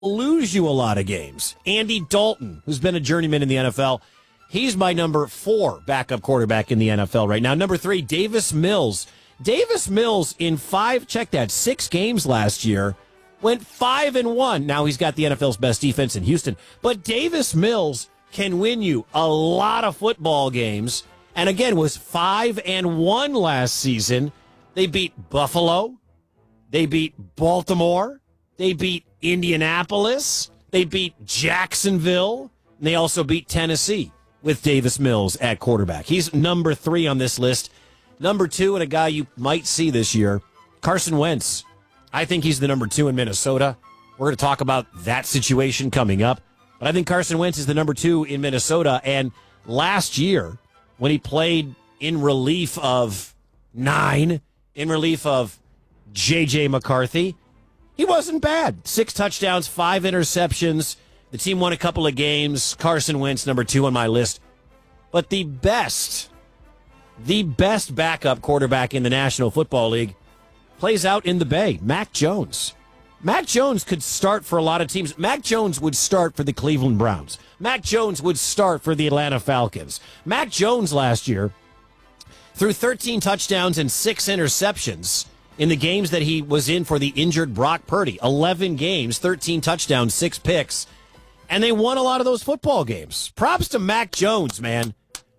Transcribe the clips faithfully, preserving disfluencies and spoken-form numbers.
lose you a lot of games. Andy Dalton, who's been a journeyman in the N F L, he's my number four backup quarterback in the N F L right now. Number three, Davis Mills. Davis Mills in five, check that, six games last year, went five and one. Now he's got the N F L's best defense in Houston, but Davis Mills can win you a lot of football games. And again, was five and one last season. They beat Buffalo. They beat Baltimore. They beat Indianapolis. They beat Jacksonville. And they also beat Tennessee with Davis Mills at quarterback. He's number three on this list. Number two, and a guy you might see this year, Carson Wentz. I think he's the number two in Minnesota. We're going to talk about that situation coming up. But I think Carson Wentz is the number two in Minnesota. And last year, when he played in relief of nine, in relief of J J. McCarthy, he wasn't bad. Six touchdowns, five interceptions. The team won a couple of games. Carson Wentz, number two on my list. But the best, the best backup quarterback in the National Football League plays out in the Bay, Mac Jones. Mac Jones could start for a lot of teams. Mac Jones would start for the Cleveland Browns. Mac Jones would start for the Atlanta Falcons. Mac Jones last year threw thirteen touchdowns and six interceptions in the games that he was in for the injured Brock Purdy. eleven games, thirteen touchdowns, six picks. And they won a lot of those football games. Props to Mac Jones, man.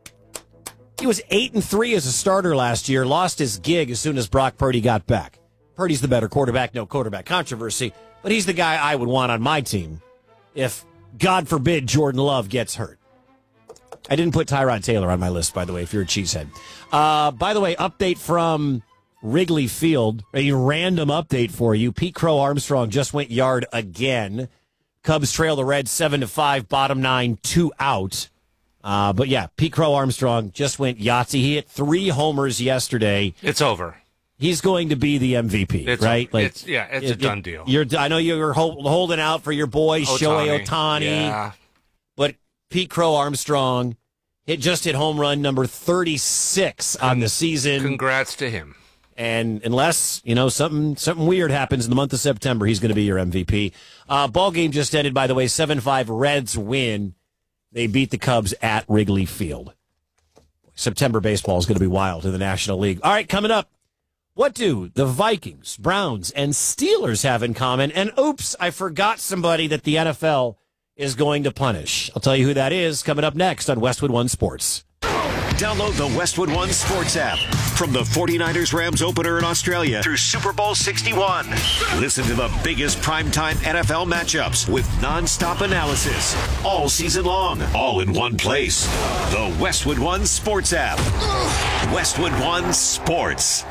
He was eight and three as a starter last year, lost his gig as soon as Brock Purdy got back. Purdy's the better quarterback, no quarterback controversy, but he's the guy I would want on my team if, God forbid, Jordan Love gets hurt. I didn't put Tyrod Taylor on my list, by the way, if you're a cheesehead. Uh, by the way, update from Wrigley Field, a random update for you. Pete Crow Armstrong just went yard again. Cubs trail the Reds seven to five, bottom nine, two out. Uh, but yeah, Pete Crow Armstrong just went Yahtzee. He hit three homers yesterday. It's over. He's going to be the M V P, it's right? Like, it's, yeah, it's it, a done deal. You're, I know you're holding out for your boy, Shohei Ohtani. Yeah. But Pete Crow Armstrong hit, just hit home run number thirty-six on the season. Congrats to him. And unless, you know, something something weird happens in the month of September, he's going to be your M V P. Uh, ball game just ended, by the way, seven five Reds win. They beat the Cubs at Wrigley Field. September baseball is going to be wild in the National League. All right, coming up. What do the Vikings, Browns, and Steelers have in common? And oops, I forgot somebody that the N F L is going to punish. I'll tell you who that is coming up next on Westwood One Sports. Download the Westwood One Sports app. From the forty-niners Rams opener in Australia through Super Bowl sixty-one. Listen to the biggest primetime N F L matchups with nonstop analysis all season long, all in one place. The Westwood One Sports app. Westwood One Sports.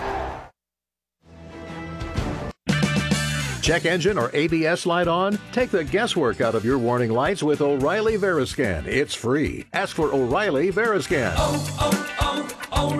Check engine or A B S light on? Take the guesswork out of your warning lights with O'Reilly Veriscan. It's free. Ask for O'Reilly Veriscan. Oh,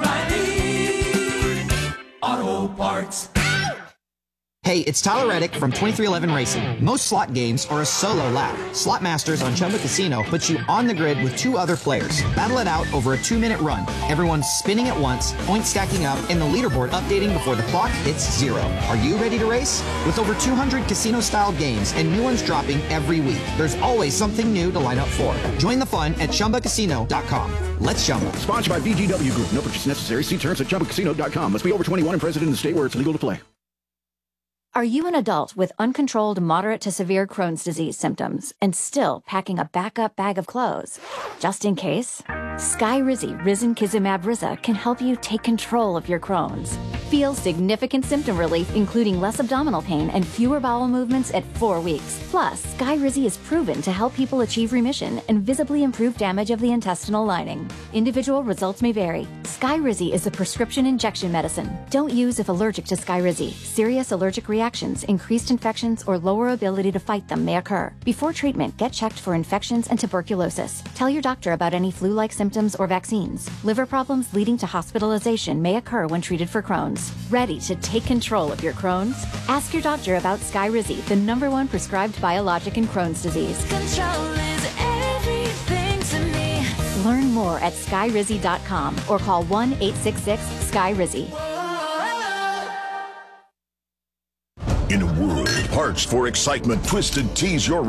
oh, oh, O'Reilly Auto Parts. Hey, it's Tyler Reddick from twenty-three eleven Racing. Most slot games are a solo lap. Slot Masters on Chumba Casino puts you on the grid with two other players. Battle it out over a two-minute run. Everyone's spinning at once, points stacking up, and the leaderboard updating before the clock hits zero. Are you ready to race? With over two hundred casino-style games and new ones dropping every week, there's always something new to line up for. Join the fun at Chumba Casino dot com. Let's Chumba. Sponsored by V G W Group. No purchase necessary. See terms at Chumba Casino dot com. Must be over twenty-one and present in the state where it's legal to play. Are you an adult with uncontrolled moderate to severe Crohn's disease symptoms and still packing a backup bag of clothes? Just in case, Skyrizi Risankizumab Riza can help you take control of your Crohn's. Feel significant symptom relief, including less abdominal pain and fewer bowel movements at four weeks. Plus, Skyrizi is proven to help people achieve remission and visibly improve damage of the intestinal lining. Individual results may vary. Skyrizi is a prescription injection medicine. Don't use if allergic to Skyrizi. Serious allergic reactions, increased infections, or lower ability to fight them may occur. Before treatment, get checked for infections and tuberculosis. Tell your doctor about any flu-like symptoms or vaccines. Liver problems leading to hospitalization may occur when treated for Crohn's. Ready to take control of your Crohn's? Ask your doctor about Skyrizi, the number one prescribed biologic in Crohn's disease. Control is everything to me. Learn more at Skyrizi dot com or call one eight six six Skyrizi. In a world hard Search for excitement. Twisted Tea's your